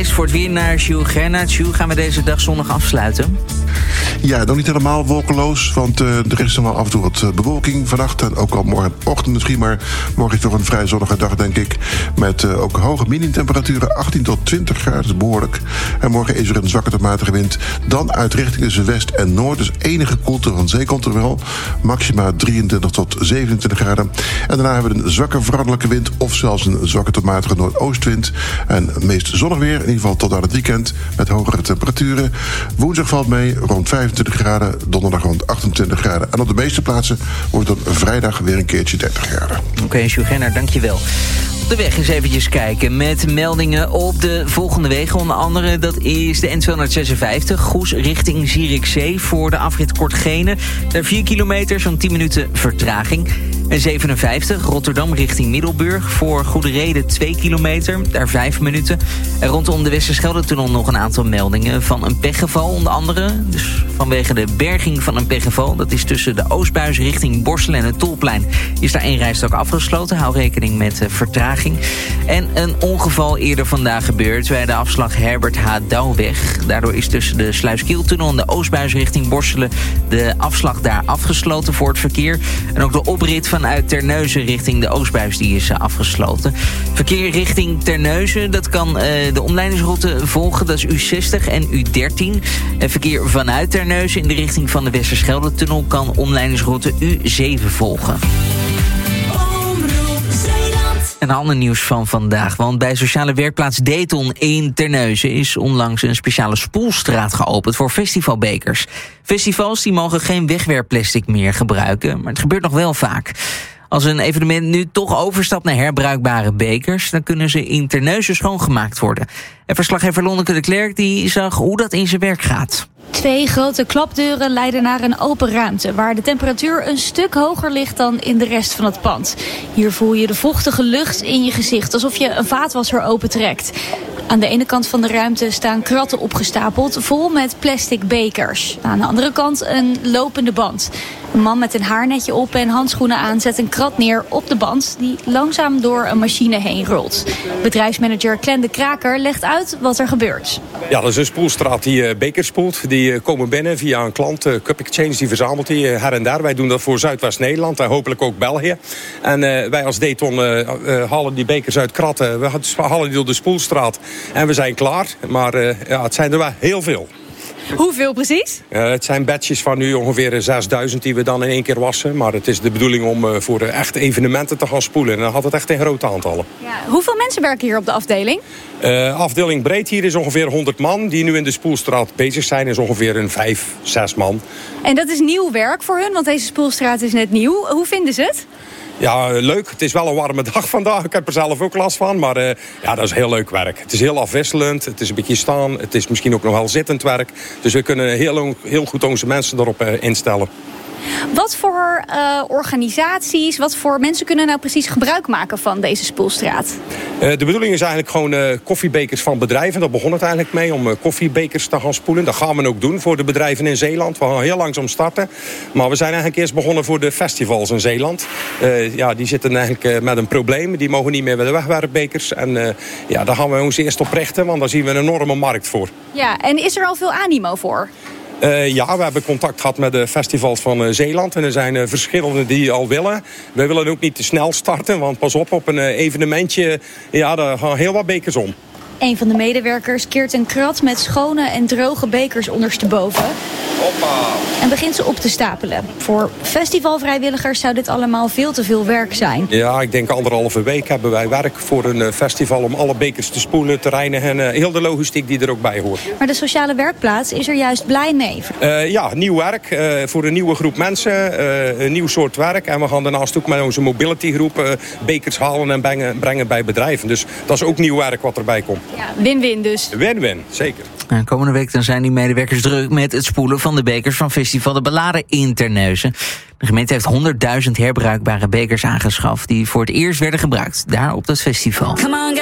Eerst voor het weer naar Jules Gernaert. Jules, gaan we deze dag zondag afsluiten? Ja, nog niet helemaal wolkeloos, want er is nog wel af en toe wat bewolking vannacht. En ook al morgenochtend misschien, maar morgen is toch een vrij zonnige dag, denk ik. Met ook hoge minimumtemperaturen, 18 tot 20 graden, dat is behoorlijk. En morgen is er een zwakke tot matige wind. Dan uit richting tussen west en noord, dus enige koelte van zee komt er wel. Maxima 23 tot 27 graden. En daarna hebben we een zwakke veranderlijke wind of zelfs een zwakke tot matige noordoostwind. En het meest zonnig weer, in ieder geval tot aan het weekend, met hogere temperaturen. Woensdag valt mee rond 25 graden, donderdag rond 28 graden. En op de meeste plaatsen wordt het dan vrijdag weer een keertje 30 graden. Oké, Jules Gernaert, dankjewel. Op de weg eens eventjes kijken met meldingen op de volgende wegen. Onder andere, dat is de N256, Goes richting Zierikzee voor de afrit Kortgene. Daar 4 kilometer, zo'n 10 minuten vertraging. En 57, Rotterdam richting Middelburg. Voor Goede Reden 2 kilometer, daar 5 minuten. En rondom de Westerschelde-tunnel nog een aantal meldingen van een pechgeval. Onder andere, dus vanwege de berging van een pechgeval. Dat is tussen de Oostbuis richting Borselen en het Tolplein. Is daar 1 rijstok afgesloten. Hou rekening met vertraging. En een ongeval eerder vandaag gebeurd bij de afslag Herbert H. Douwweg. Daardoor is tussen de Sluiskil-tunnel en de Oostbuis richting Borselen de afslag daar afgesloten voor het verkeer. En ook de oprit vanuit Terneuzen richting de Oostbuis die is afgesloten. Verkeer richting Terneuzen, dat kan de omleidingsroute volgen. Dat is U60 en U13. En verkeer vanuit Terneuzen in de richting van de Westerschelde-tunnel kan omleidingsroute U7 volgen. En ander nieuws van vandaag, want bij sociale werkplaats Dayton in Terneuzen is onlangs een speciale spoelstraat geopend voor festivalbekers. Festivals die mogen geen wegwerpplastic meer gebruiken, maar het gebeurt nog wel vaak. Als een evenement nu toch overstapt naar herbruikbare bekers, dan kunnen ze in Terneuzen schoongemaakt worden. En verslaggever Lonneke de Klerk die zag hoe dat in zijn werk gaat. 2 grote klapdeuren leiden naar een open ruimte waar de temperatuur een stuk hoger ligt dan in de rest van het pand. Hier voel je de vochtige lucht in je gezicht, alsof je een vaatwasser opentrekt. Aan de ene kant van de ruimte staan kratten opgestapeld, vol met plastic bekers. Aan de andere kant een lopende band. Een man met een haarnetje op en handschoenen aan zet een krat neer op de band die langzaam door een machine heen rolt. Bedrijfsmanager Clen de Kraker legt uit wat er gebeurt. Ja, dat is een spoelstraat die bekers spoelt. Die komen binnen via een klant, Cup Exchange, die verzamelt die her en daar. Wij doen dat voor Zuidwest-Nederland en hopelijk ook België. En wij als Dayton halen die bekers uit kratten. We halen die door de spoelstraat en we zijn klaar. Maar het zijn er wel heel veel. Hoeveel precies? Het zijn batches van nu ongeveer 6000 die we dan in 1 keer wassen. Maar het is de bedoeling om voor echt evenementen te gaan spoelen. En dan had het echt in grote aantallen. Ja, hoeveel mensen werken hier op de afdeling? Afdeling breed hier is ongeveer 100 man. Die nu in de spoelstraat bezig zijn is ongeveer een 5-6 man. En dat is nieuw werk voor hun, want deze spoelstraat is net nieuw. Hoe vinden ze het? Ja, leuk. Het is wel een warme dag vandaag. Ik heb er zelf ook last van. Maar ja, dat is heel leuk werk. Het is heel afwisselend. Het is een beetje staan. Het is misschien ook nog wel zittend werk. Dus we kunnen heel goed onze mensen erop instellen. Wat voor organisaties, wat voor mensen kunnen nou precies gebruik maken van deze spoelstraat? De bedoeling is eigenlijk gewoon koffiebekers van bedrijven. Daar begon het eigenlijk mee, om koffiebekers te gaan spoelen. Dat gaan we ook doen voor de bedrijven in Zeeland. We gaan heel langzaam starten. Maar we zijn eigenlijk eerst begonnen voor de festivals in Zeeland. Ja, die zitten eigenlijk met een probleem. Die mogen niet meer met de wegwerpbekers. En ja, daar gaan we ons eerst op richten, want daar zien we een enorme markt voor. Ja, en is er al veel animo voor? Ja, we hebben contact gehad met de festivals van Zeeland. En er zijn verschillende die al willen. We willen ook niet te snel starten, want pas op een evenementje, ja, daar gaan heel wat bekers om. Een van de medewerkers keert een krat met schone en droge bekers ondersteboven. Hoppa. En begint ze op te stapelen. Voor festivalvrijwilligers zou dit allemaal veel te veel werk zijn. Ja, ik denk 1,5 week hebben wij werk voor een festival om alle bekers te spoelen, te reinigen en heel de logistiek die er ook bij hoort. Maar de sociale werkplaats is er juist blij mee. Ja, nieuw werk voor een nieuwe groep mensen, een nieuw soort werk. En we gaan daarnaast ook met onze mobilitygroep bekers halen en brengen bij bedrijven. Dus dat is ook nieuw werk wat erbij komt. Ja, win-win dus. Win-win, zeker. Komende week dan zijn die medewerkers druk met het spoelen van de bekers van Festival de Ballade in Terneuzen. De gemeente heeft 100.000 herbruikbare bekers aangeschaft die voor het eerst werden gebruikt, daar op dat festival.